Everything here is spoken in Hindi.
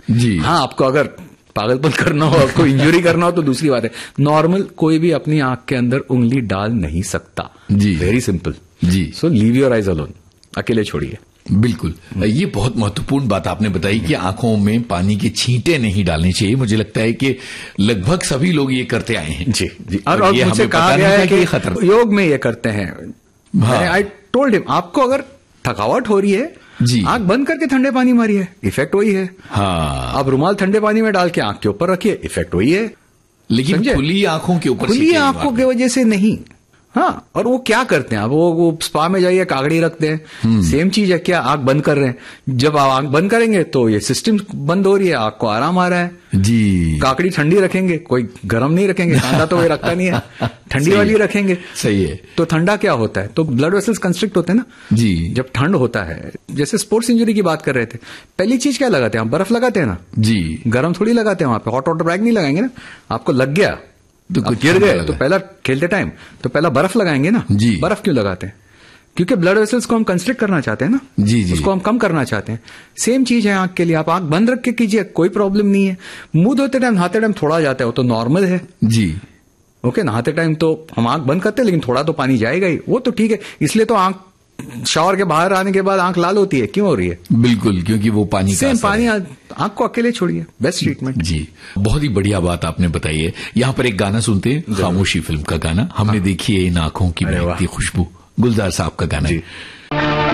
जी। हाँ, आपको अगर पागलपन करना हो, आपको इंजरी करना हो तो दूसरी बात है। नॉर्मल कोई भी अपनी आंख के अंदर उंगली डाल नहीं सकता। जी। Very simple. Ji. So leave your eyes alone, अकेले छोड़िए। बिल्कुल, ये बहुत महत्वपूर्ण बात आपने बताई कि आंखों में पानी के छींटे नहीं डालने चाहिए। मुझे लगता है कि लगभग सभी लोग ये करते आए हैं। जी जी। और ये मुझसे हमें कहा पता गया नहीं है था कि ये कि खतर। योग में ये करते हैं। आई टोल्ड हिम, आपको अगर थकावट हो रही है, जी। आंख बंद करके ठंडे पानी मारिए, इफेक्ट वही है। हाँ, आप रुमाल ठंडे पानी में डाल के आंख के ऊपर रखिए, इफेक्ट वही है। लेकिन समझे? खुली आंखों के ऊपर खुली आंखों की वजह से नहीं। हाँ, और वो क्या करते हैं, अब वो स्पा में जाइए, कागड़ी रखते हैं। सेम चीज है, क्या आंख बंद कर रहे हैं। जब आप आंख बंद करेंगे तो ये सिस्टम बंद हो रही है, आंख को आराम आ रहा है। जी। काकड़ी ठंडी रखेंगे, कोई गर्म नहीं रखेंगे, कांदा तो कोई रखता नहीं है, ठंडी वाली रखेंगे। सही है। तो ठंडा क्या होता है, तो ब्लड वेसल्स कंस्ट्रिक्ट होते हैं ना। जी। जब ठंड होता है, जैसे स्पोर्ट्स इंजरी की बात कर रहे थे, पहली चीज क्या लगाते हैं आप, बर्फ लगाते हैं ना। जी। गर्म थोड़ी लगाते हैं वहां पे, हॉट वाटर बैग नहीं लगाएंगे ना। आपको लग गया तो गिर गए तो पहला खेलते टाइम तो पहला बर्फ लगाएंगे ना। जी। बर्फ क्यों लगाते हैं, क्योंकि ब्लड वेसल्स को हम कंस्ट्रिक्ट करना चाहते हैं ना। जी जी। उसको हम कम करना चाहते हैं। सेम चीज है आंख के लिए, आप आंख बंद रख के कीजिए, कोई प्रॉब्लम नहीं है। मुंह धोते टाइम, नहाते टाइम थोड़ा जाता है, वो तो नॉर्मल है। जी। ओके, नहाते टाइम तो हम आंख बंद करते हैं, लेकिन थोड़ा तो पानी जाएगा ही, वो तो ठीक है। इसलिए तो आंख शावर के बाहर आने के बाद आंख लाल होती है, क्यों हो रही है? बिल्कुल, क्योंकि वो पानी का सेम असर पानी, है। आंख को अकेले छोड़िए, बेस्ट ट्रीटमेंट। जी, बहुत ही बढ़िया बात आपने बताई है। यहाँ पर एक गाना सुनते हैं, खामोशी फिल्म का गाना। हमने देखी है इन आंखों की महकती खुशबू, गुलजार साहब का गाना है।